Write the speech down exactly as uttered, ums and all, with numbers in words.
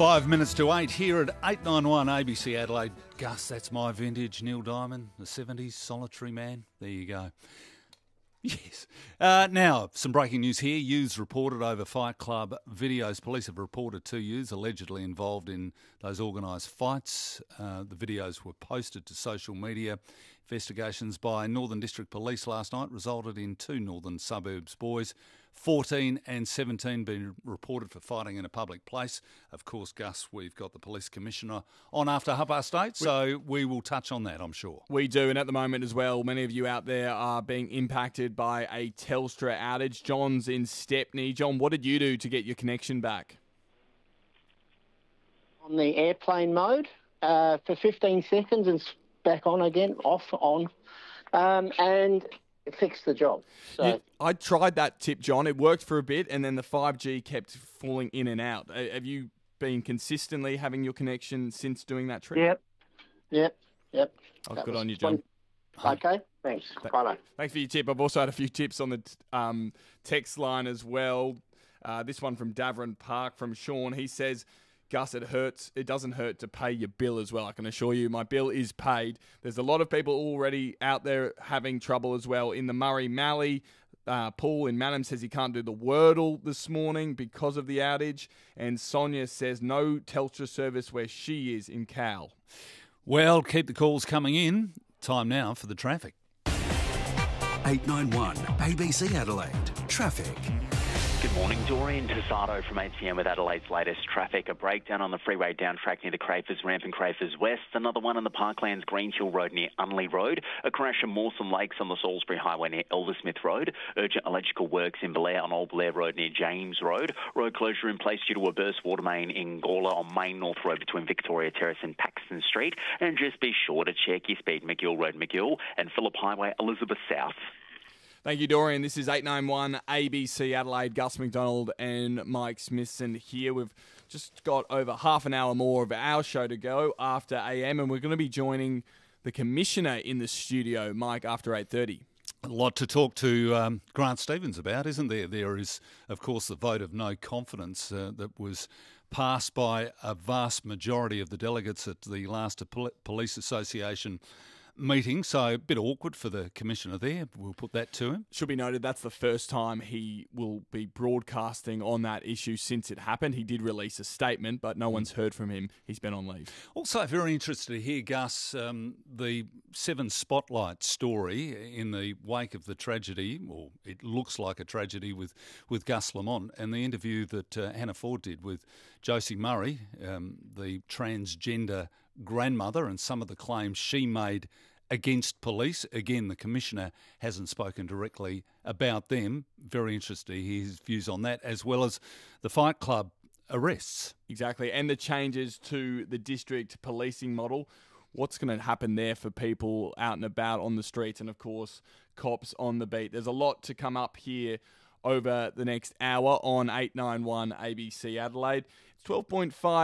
Five minutes to eight here at eight ninety-one A B C Adelaide. Gus, that's my vintage. Neil Diamond, the seventies, Solitary Man. There you go. Yes. Uh, now, some breaking news here. Youths reported over Fight Club videos. Police have reported two youths allegedly involved in those organised fights. Uh, the videos were posted to social media. Investigations by Northern District Police last night resulted in two Northern Suburbs boys, fourteen and seventeen, being reported for fighting in a public place. Of course, Gus, we've got the Police Commissioner on after half past eight, so we will touch on that, I'm sure. We do, and at the moment as well, many of you out there are being impacted by a Telstra outage. John's in Stepney. John, what did you do to get your connection back? On the airplane mode uh, for fifteen seconds and back on again, off, on, um, and it fixed the job. So you, I tried that tip, John. It worked for a bit, and then the five G kept falling in and out. Uh, have you been consistently having your connection since doing that trip? Yep, yep, yep. Oh, That good was on you, John. One. Okay, thanks. Th- Righto. Thanks for your tip. I've also had a few tips on the t- um, text line as well. Uh, this one from Davern Park from Sean. He says, Gus, it hurts. It doesn't hurt to pay your bill as well. I can assure you my bill is paid. There's a lot of people already out there having trouble as well. In the Murray Mallee, uh, Paul in Manham says he can't do the Wordle this morning because of the outage. And Sonia says no Telstra service where she is in Cal. Well, keep the calls coming in. Time now for the traffic. eight ninety-one A B C Adelaide. Traffic. Good morning, Dorian Tassado from eight p m with Adelaide's latest traffic. A breakdown on the freeway down track near the Crafers ramp and Crafers West. Another one on the Parklands Greenhill Road near Unley Road. A crash at Mawson Lakes on the Salisbury Highway near Eldersmith Road. Urgent electrical works in Belair on Old Belair Road near James Road. Road closure in place due to a burst water main in Gawler on Main North Road between Victoria Terrace and Paxton Street. And just be sure to check your speed, McGill Road, McGill, and Phillip Highway, Elizabeth South. Thank you, Dorian. This is eight ninety-one A B C Adelaide. Gus McDonald and Mike Smithson here. We've just got over half an hour more of our show to go after A M, and we're going to be joining the Commissioner in the studio, Mike, after eight thirty. A lot to talk to um, Grant Stevens about, isn't there? There is, of course, the vote of no confidence uh, that was passed by a vast majority of the delegates at the last Pol- Police Association meeting, so a bit awkward for the Commissioner there. We'll put that to him. Should be noted that's the first time he will be broadcasting on that issue since it happened. He did release a statement, but no one's heard from him. He's been on leave. Also, very interested to hear, Gus, um, the Seven Spotlight story in the wake of the tragedy, or it looks like a tragedy with, with Gus Lamont, and the interview that uh, Hannah Ford did with Josie Murray, um, the transgender grandmother, and some of the claims she made against police. Again, the Commissioner hasn't spoken directly about them. Very interested to hear his views on that, as well as the Fight Club arrests. Exactly, and the changes to the district policing model. What's going to happen there for people out and about on the streets, and of course, cops on the beat. There's a lot to come up here over the next hour on eight ninety-one A B C Adelaide. It's twelve point five